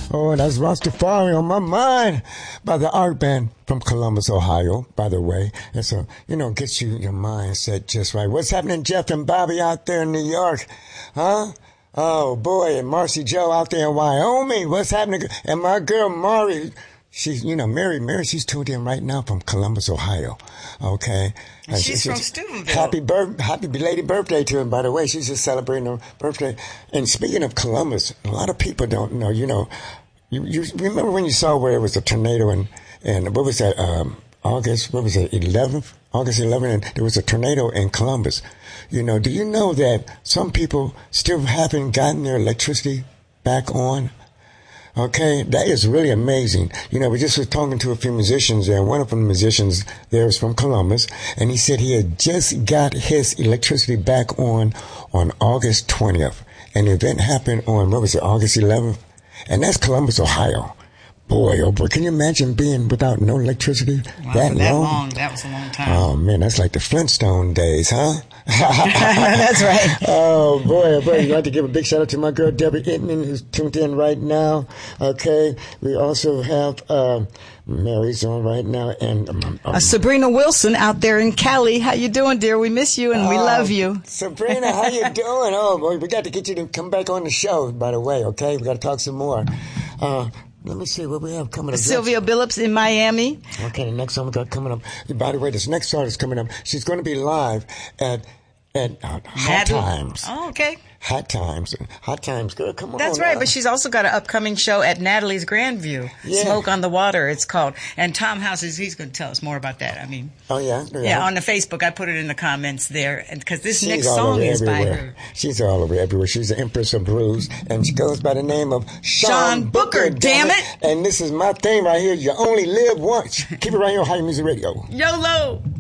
Oh, that's Rastafari on my mind by the Art Band from Columbus, Ohio, by the way. And so, gets your mindset just right. What's happening, Jeff and Bobby out there in New York? Huh? Oh, boy, and Marcy Joe out there in Wyoming. What's happening? And my girl, Mari, she's, Mary, she's tuned in right now from Columbus, Ohio. Okay. And she's from Steubenville. Happy belated birthday to him, by the way. She's just celebrating her birthday. And speaking of Columbus, a lot of people don't know, you remember when you saw where it was a tornado and what was that, August 11th, and there was a tornado in Columbus. Do you know that some people still haven't gotten their electricity back on? Okay, that is really amazing. We just was talking to a few musicians, and one of the musicians there is from Columbus, and he said he had just got his electricity back on August 20th. And the event happened on, August 11th? And that's Columbus, Ohio. Boy, oh boy, can you imagine being without no electricity that long? That was a long time. Oh, man, that's like the Flintstone days, huh? That's right. Oh, boy. I'd like to give a big shout out to my girl, Debbie Itman, who's tuned in right now. Okay. We also have Mary's on right now. And Sabrina Wilson out there in Cali. How you doing, dear? We miss you and we love you. Sabrina, how you doing? Oh, boy, we got to get you to come back on the show, by the way, okay? We got to talk some more. Let me see what we have coming up. Sylvia Billups in Miami. Okay, the next song we got coming up. By the way, this next artist coming up, she's going to be live at Hot Times. Oh, okay. Hot Times, girl, come on. That's right, but she's also got an upcoming show at Natalie's Grandview. Yeah. Smoke on the Water, it's called. And Tom House, he's going to tell us more about that. Oh, yeah? Yeah, on the Facebook. I put it in the comments there. Because this next song is by her. She's all over everywhere. She's the Empress of Blues. And she goes by the name of Sean Booker, damn it. And this is my thing right here. You only live once. Keep it right here on Higher Music Radio. YOLO.